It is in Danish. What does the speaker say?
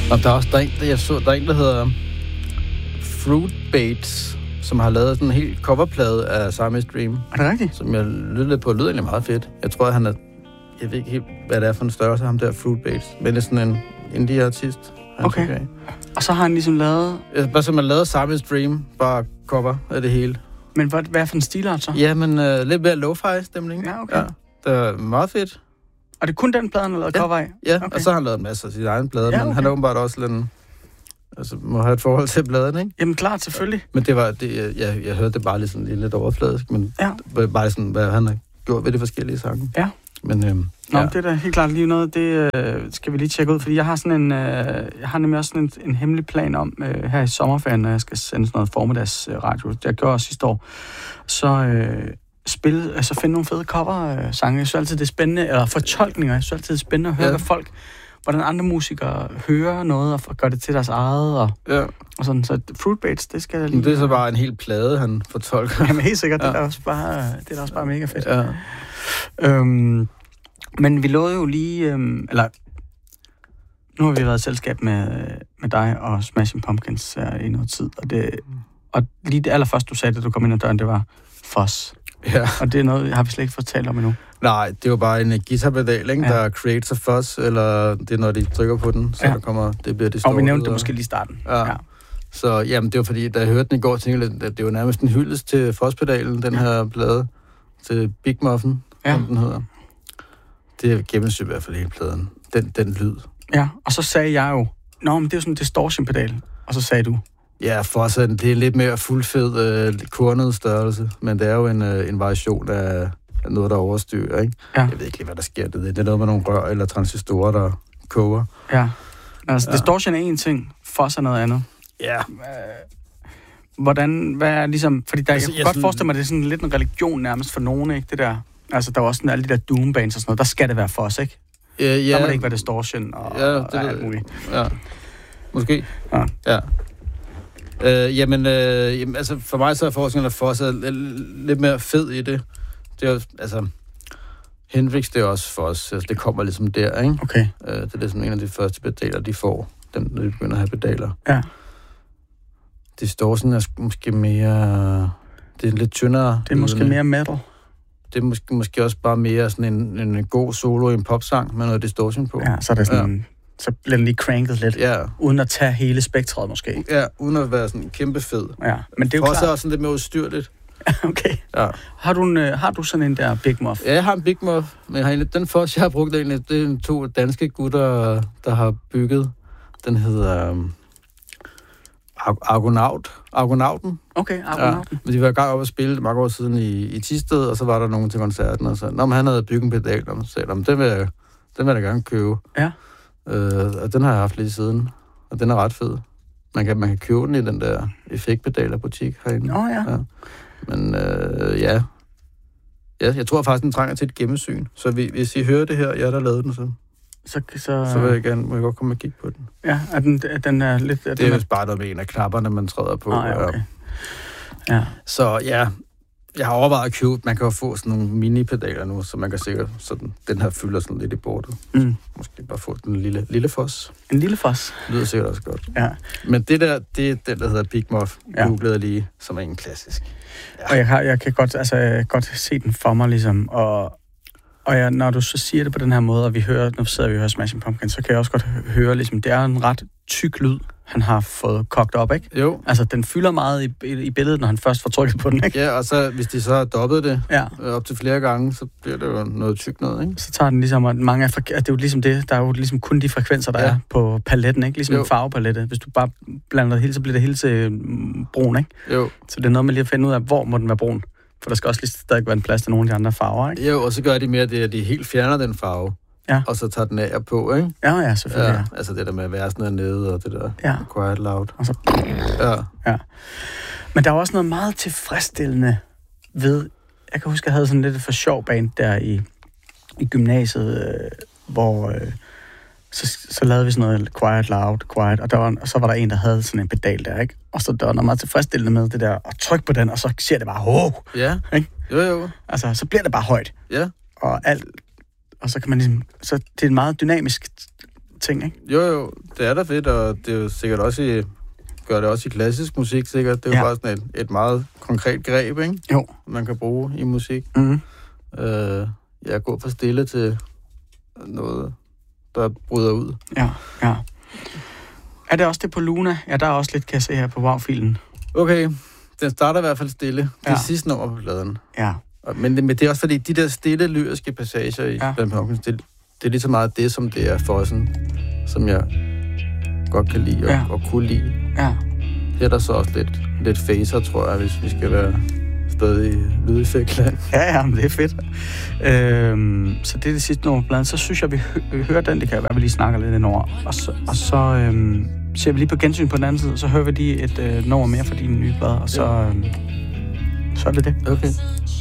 Og der er også der er en, der hedder Fruit Baits, som har lavet sådan en helt coverplade af Siamese Dream. Er det rigtigt? Som jeg lyttede lidt på, lyder egentlig meget fedt. Jeg tror, han er... Jeg ved ikke helt, hvad det er for en størrelse, ham der Fruit Baits. Men det er sådan en indie-artist. Okay. Og så har han ligesom lavet... Bare som man lavede Siamese Dream, bare cover af det hele. Men hvad for en stilart så? Ja, men lidt mere lo-fi stemning. Ja, okay. Ja, det er meget fedt. Og det er kun den plade, han har lavet cover af? Ja, okay. Og så har han lavet en masse af sine egne plader, men han er åbenbart også lidt... Altså, må have et forhold til bladen, ikke? Jamen klart, selvfølgelig. Men det var... Jeg hørte det bare lidt overfladisk, men bare sådan, hvad han har gjort ved de forskellige sange. Ja. Men, det er da helt klart lige noget, det skal vi lige tjekke ud, fordi jeg har sådan en, jeg har nemlig også sådan en hemmelig plan om her i sommerferien, når jeg skal sende sådan noget formiddagsradio. Jeg gjorde også sidste år. Så finde nogle fede cover-sange. Jeg synes altid, det er spændende, eller fortolkninger. Jeg synes altid, det er spændende at høre, hvordan andre musikere hører noget og gør det til deres eget. Og sådan. Så Fruit Baits, det skal lige... Det er så bare en hel plade, han fortolker. Jamen helt sikkert, det er da også bare mega fedt. Ja. Men vi lovede jo lige... nu har vi været i selskab med dig og Smashing Pumpkins i noget tid, og lige det allerførste, du sagde, da du kom ind ad døren, det var Fuzz. Ja. Og det er noget, har vi slet ikke fået talt om endnu. Nej, det er jo bare en guitarpedal, ikke? Der creates a fuzz, eller det er, når de trykker på den, så der kommer, det bliver distorted. Og vi nævnte det måske lige i starten. Ja. Så jamen, det var fordi, da jeg hørte den i går, tænkte jeg, at det var nærmest en hyldest til Fuzz-pedalen, den her plade, til Big Muffin, som den hedder. Det gennemsyrer i hvert fald hele pladen. Den lyd. Ja, og så sagde jeg jo, men det er jo sådan en distortion-pedal. Og så sagde du... Ja, Fuzz, det er lidt mere fuldfed, kornet størrelse, men det er jo en variation af noget, der overstyrer, ikke? Ja. Jeg ved ikke lige, hvad der sker. Det er noget med nogle rør eller transistorer, der koger. Ja. Altså, distortion er en ting, Fuzz er noget andet. Ja. Hvad er ligesom... Fordi jeg kan godt forestille mig, det er sådan lidt en religion nærmest for nogen, ikke? Det der... Altså, der var også sådan alle de der doom-bands og sådan noget. Der skal det være Fuzz, ikke? Der må det ikke være distortion og alt muligt. Ja, måske. Ja. Jamen, altså for mig så er forskellen af Fuzz lidt mere fed i det. Det er jo, altså, Hendrix, det er også Fuzz. Altså, det kommer ligesom der, ikke? Okay. Det er ligesom en af de første pedaler, de får, når de begynder at have pedaler. Ja. Distortion er måske mere... Det er lidt tyndere. Det er måske mere metal. Det er måske også bare mere sådan en god solo i en popsang med noget distortion på. Ja, så er det sådan... Ja. Så bliver den lige cranket lidt, uden at tage hele spektret måske. Ja, uden at være sådan kæmpe fed. Ja, men det er jo klart. Også sådan lidt mere udstyrligt. Okay. Ja. Har du sådan en der Big Muff? Ja, jeg har en Big Muff, men den Fuzz, jeg har brugt egentlig, det er 2 danske gutter, der har bygget. Den hedder Argonauten. Okay, Argonauten. Ja, men de var i gang op at spille mange år siden i Thisted, og så var der nogen til koncerten, og så, men han havde bygget en pedal, og så sagde, den vil jeg gerne købe. Ja. Og den har jeg haft lige siden, og den er ret fed. Man kan købe den i den der effektpedaler-butik herinde. Ja. Men jeg tror faktisk, den trænger til et gennemsyn. Så hvis I hører det her, der lavede den, så vil jeg må jeg godt komme og kigge på den. Ja, den er lidt... Det er vist bare noget med en af knapperne, man træder på. Okay. Ja. Så ja, jeg har overvejet at købe, man kan jo få sådan nogle mini-pedaler nu, så man kan sikkert, sådan, den her fylder sådan lidt i bordet. Måske bare få den lille Fuzz. En lille Fuzz? Det lyder sikkert også godt. Ja. Men det er den, der hedder Big Muff, googlede lige, som er en klassisk. Ja. Og jeg kan godt se den for mig, ligesom, og når du så siger det på den her måde, og nu sidder vi og hører Smashing Pumpkins, så kan jeg også godt høre, ligesom, det er en ret tyk lyd, han har fået kogt op, ikke? Jo. Altså, den fylder meget i billedet, når han først får trykket på den, ikke? Ja, og så, hvis de så har dobbet det op til flere gange, så bliver det jo noget tykt noget, ikke? Så tager den ligesom, det er jo ligesom det, der er jo ligesom kun de frekvenser, der er på paletten, ikke? Ligesom en farvepalette. Hvis du bare blander det hele, så bliver det hele til brun, ikke? Jo. Så det er noget med lige at finde ud af, hvor må den være brun. For der skal også lige stadig være en plads til nogle af de andre farver, ikke? Jo, og så gør de mere det, at de helt fjerner den farve. Ja. Og så tager den af på, ikke? Ja, selvfølgelig. Ja. Altså det der med at være sådan nede, og det der quiet loud. Og så... Ja. Men der er også noget meget tilfredsstillende ved... Jeg kan huske, jeg havde sådan lidt for sjov band der i gymnasiet, hvor... Så lavede vi sådan noget quiet, og så var der en, der havde sådan en pedal der, ikke? Og så der var noget meget tilfredsstillende med det der, og tryk på den, og så siger det bare, ja, ikke? Jo. Altså, så bliver det bare højt. Ja. Og så kan man ligesom, så det er en meget dynamisk ting, ikke? Jo, det er da fedt, og det er jo sikkert også gør det også i klassisk musik, sikkert. Det er jo bare sådan et meget konkret greb, ikke? Jo. Man kan bruge i musik. Mm-hmm. Jeg går fra stille til noget, der bryder ud. Ja. Er det også det på Luna? Ja, der er også lidt, kan jeg se her på Wow-filen. Okay, den starter i hvert fald stille. Det er sidste nummer på pladen. Ja. Men det er også fordi, de der stille lyriske passager i Blandt Pumpkins, det er lige så meget det, som det er for sådan, som jeg godt kan lide og kunne lide. Ja. Her er der så også lidt phaser, tror jeg, hvis vi skal være stadig i lydeffektland. Ja, men det er fedt. Så det er det sidste nummer på pladen. Så synes jeg, vi hører den. Det kan være, vi lige snakker lidt indover. Og så ser vi lige på gensyn på den anden side, så hører vi lige et nummer mere fra din nye plade, og så er det det. Okay.